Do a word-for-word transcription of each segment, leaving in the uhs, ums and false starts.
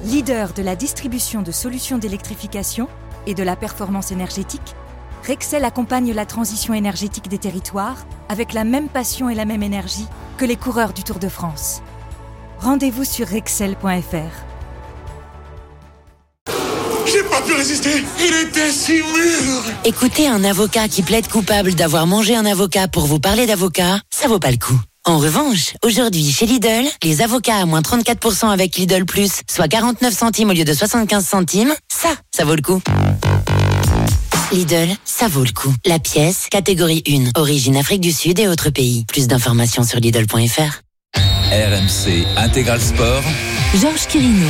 Leader de la distribution de solutions d'électrification et de la performance énergétique, Rexel accompagne la transition énergétique des territoires avec la même passion et la même énergie que les coureurs du Tour de France. Rendez-vous sur rexel point f r. J'ai pas pu résister, il était si mûr. Écoutez un avocat qui plaide coupable d'avoir mangé un avocat pour vous parler d'avocat, ça vaut pas le coup. En revanche, aujourd'hui chez Lidl, les avocats à moins trente-quatre pour cent avec Lidl Plus, soit quarante-neuf centimes au lieu de soixante-quinze centimes, ça, ça vaut le coup. Lidl, ça vaut le coup. La pièce, catégorie un, origine Afrique du Sud et autres pays. Plus d'informations sur Lidl point f r. R M C Intégral Sport. Georges Quirino.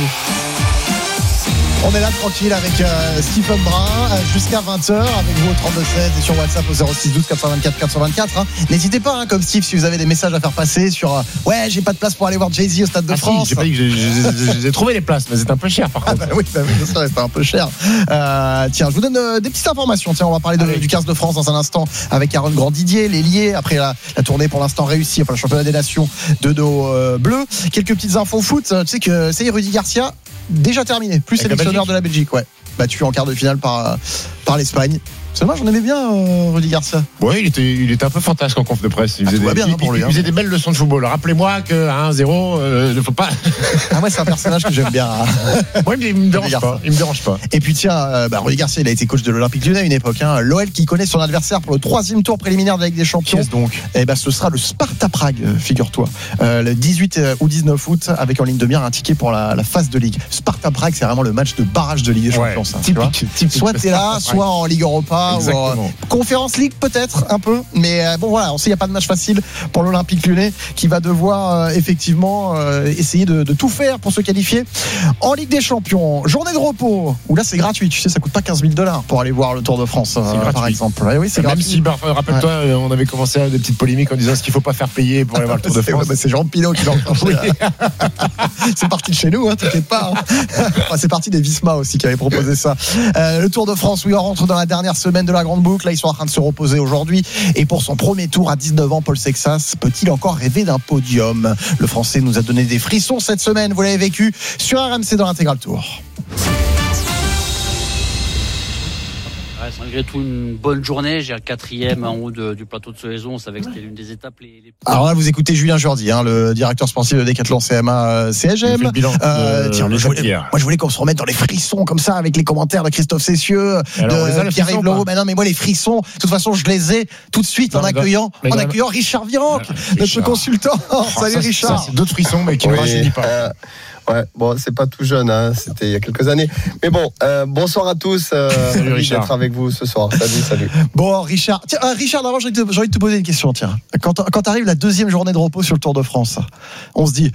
On est là tranquille avec euh, Stephen Brun euh, jusqu'à vingt heures avec vous au trente-deux seize et sur WhatsApp au zéro six douze quatre cent vingt-quatre quatre cent vingt-quatre. Hein. N'hésitez pas, hein, comme Steve, si vous avez des messages à faire passer sur euh, ouais, j'ai pas de place pour aller voir Jay-Z au Stade de ah France. Si, j'ai pas dit que j'ai, j'ai, j'ai trouvé les places, mais c'est un peu cher par contre. Ah bah oui, bah oui, ça reste un peu cher. Euh, tiens, je vous donne euh, des petites informations. Tiens, on va parler de, du quinze de France dans un instant avec Aaron Grandidier, l'ailier, après la, la tournée pour l'instant réussie, enfin le championnat des nations de nos euh, bleus. Quelques petites infos foot. Tu sais que c'est Rudy Garcia. Déjà terminé, plus avec sélectionneur de la Belgique, ouais. Battu en quart de finale par, par l'Espagne. C'est dommage, j'en aimais bien euh, Rudy Garcia. Ouais, il était, il était un peu fantasque en conf de presse. Il faisait, ah, des, bien, il, hein, pour lui, il, hein. il faisait des belles leçons de football. Rappelez-moi qu'à un zéro, il ne faut pas. Ah ouais, c'est un personnage que j'aime bien. Ouais, mais il me dérange pas. Il me dérange pas. Et puis tiens, euh, bah, Rudy Garcia, il a été coach de l'Olympique Lyonnais à une époque. Hein. L'O L qui connaît son adversaire pour le troisième tour préliminaire de la Ligue des Champions. Qu'est-ce donc ? Et bah, ce sera le Sparta Prague, figure-toi. Euh, le dix-huit ou dix-neuf août, avec en ligne de mire un ticket pour la, la phase de Ligue. Sparta Prague, c'est vraiment le match de barrage de Ligue des Champions. Ouais, ça, typique, tu vois typique soit t'es là, soit en Ligue Europa. Exactement. Ou en Conférence League peut-être un peu, mais euh, bon voilà, on sait il n'y a pas de match facile pour l'Olympique Lyonnais qui va devoir euh, effectivement euh, essayer de, de tout faire pour se qualifier en Ligue des Champions. Journée de repos où là c'est gratuit, tu sais, ça coûte pas quinze mille dollars pour aller voir le Tour de France euh, par exemple. Ouais, oui, c'est Même gratuit. si, bah, rappelle-toi, ouais. on avait commencé à des petites polémiques en disant ce qu'il faut pas faire payer pour aller voir le Tour de France. C'est, bah, c'est Jean Pinot qui l'a enclenché. C'est parti de chez nous, hein, t'inquiète pas. Hein. Enfin, c'est parti des Visma aussi qui avaient proposé ça. Euh, le Tour de France, oui, on rentre dans la dernière semaine de la grande boucle. Là, ils sont en train de se reposer aujourd'hui. Et pour son premier tour à dix-neuf ans, Paul Sexas peut-il encore rêver d'un podium ? Le Français nous a donné des frissons cette semaine. Vous l'avez vécu sur R M C dans l'Intégral Tour. C'est malgré tout une bonne journée. J'ai un quatrième en haut de, du plateau de Solaison. On savait que c'était l'une des étapes les, les... Alors là, vous écoutez Julien Jordi, hein, le directeur sportif de Decathlon C M A C H M. Euh, tiens, moi, je voulais, moi, je voulais qu'on se remette dans les frissons comme ça avec les commentaires de Christophe Cessieux, alors, de Pierre-Yves Leroux. Mais non, mais moi, les frissons, de toute façon, je les ai tout de suite non, en accueillant, en accueillant Richard Virenque, ah, notre Richard. consultant. Oh, Salut ça, Richard. Ça, c'est d'autres frissons, mais qui ne oui, rajeunit pas. Euh... Ouais, bon, c'est pas tout jeune, hein, c'était il y a quelques années. Mais bon, euh, bonsoir à tous. Euh, salut Richard. D'être avec vous ce soir. Salut, salut. Bon, Richard, tiens, euh, Richard, d'abord, j'ai envie, envie de te poser une question. Tiens, quand, quand arrive la deuxième journée de repos sur le Tour de France, on se dit,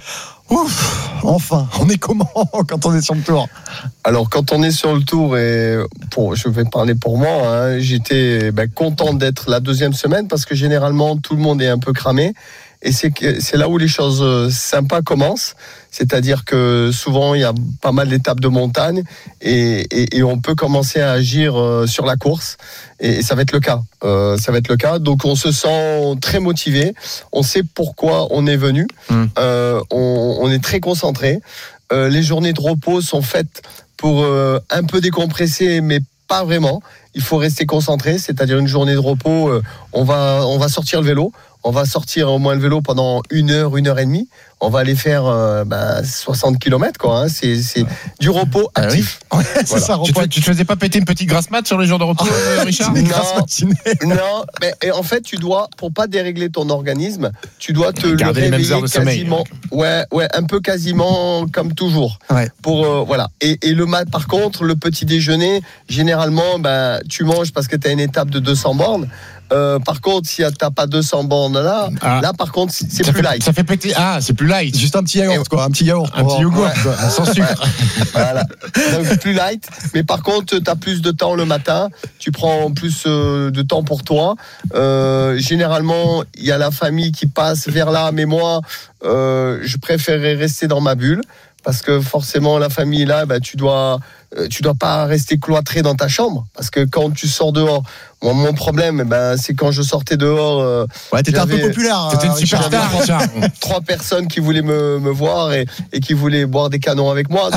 ouf, enfin, on est comment quand on est sur le Tour ? Alors, quand on est sur le Tour, et pour, je vais parler pour moi, hein, j'étais ben, content d'être la deuxième semaine parce que généralement tout le monde est un peu cramé. Et c'est, que, c'est là où les choses sympas commencent, c'est-à-dire que souvent il y a pas mal d'étapes de montagne et, et, et on peut commencer à agir sur la course et, et ça va être le cas. Euh, ça va être le cas. Donc on se sent très motivé, on sait pourquoi on est venu, mmh. euh, on, on est très concentré. Euh, les journées de repos sont faites pour euh, un peu décompresser, mais pas vraiment. Il faut rester concentré, c'est-à-dire une journée de repos, euh, on va on va sortir le vélo. On va sortir au moins le vélo pendant une heure, une heure et demie. On va aller faire euh, bah, soixante kilomètres, quoi. Hein. C'est, c'est du repos actif. Ah oui. Ouais, c'est voilà. ça, tu, te, tu te faisais pas péter une petite grasse mat sur les jours de repos, euh, Richard ? Une grasse matinée. Non, mais et en fait, tu dois, pour pas dérégler ton organisme, tu dois te garder le réveiller les mêmes heures de quasiment. Sommeil. Ouais, ouais, un peu quasiment comme toujours. Ouais. Pour euh, voilà. Et, et le mat, par contre, le petit déjeuner, généralement, ben, tu manges parce que tu as une étape de deux cents bornes. Euh, par contre, si t'as pas deux cents bornes là, ah. là par contre, c'est ça plus fait, light. Ça fait péter. Ah, c'est plus light. Juste un petit yaourt, quoi, un petit yaourt, un petit yogourt, ouais. quoi, sans sucre. Ouais. Voilà. Donc plus light, mais par contre, t'as plus de temps le matin. Tu prends plus euh, de temps pour toi. Euh, généralement, il y a la famille qui passe vers là, mais moi, euh, je préférerais rester dans ma bulle. Parce que forcément la famille là, bah, tu dois, euh, tu dois pas rester cloîtré dans ta chambre. Parce que quand tu sors dehors, moi, mon problème, bah, c'est quand je sortais dehors. Euh, ouais, t'étais un peu populaire. T'étais une superstar. Trois, trois personnes qui voulaient me, me voir et, et qui voulaient boire des canons avec moi.